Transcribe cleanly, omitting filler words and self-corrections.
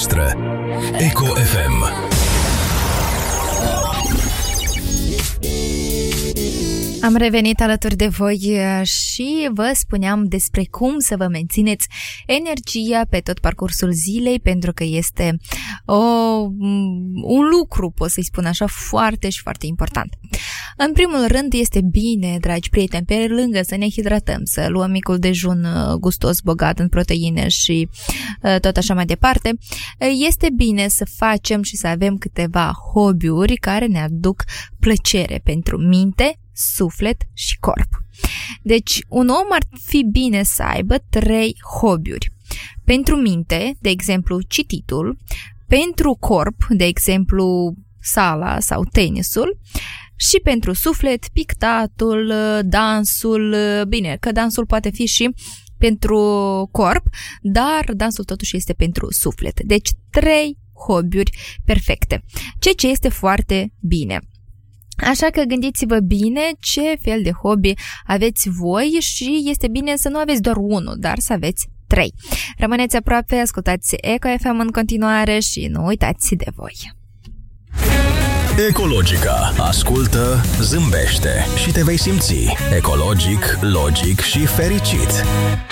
voastră. Eco FM. Am revenit alături de voi și vă spuneam despre cum să vă mențineți energia pe tot parcursul zilei, pentru că este un lucru, pot să-i spun așa, foarte și foarte important. În primul rând, este bine, dragi prieteni, pe lângă să ne hidratăm, să luăm micul dejun gustos, bogat în proteine și tot așa mai departe, este bine să facem și să avem câteva hobby-uri care ne aduc plăcere pentru minte, suflet și corp. Deci, un om ar fi bine să aibă 3 hobby-uri. Pentru minte, de exemplu, cititul, pentru corp, de exemplu, sala sau tenisul, și pentru suflet, pictatul, dansul, bine, că dansul poate fi și pentru corp, dar dansul totuși este pentru suflet. Deci 3 hobby-uri perfecte, ceea ce este foarte bine. Așa că gândiți-vă bine ce fel de hobby aveți voi și este bine să nu aveți doar unul, dar să aveți 3. Rămâneți aproape, ascultați Eco FM în continuare și nu uitați de voi. Ecologica. Ascultă, zâmbește și te vei simți ecologic, logic și fericit.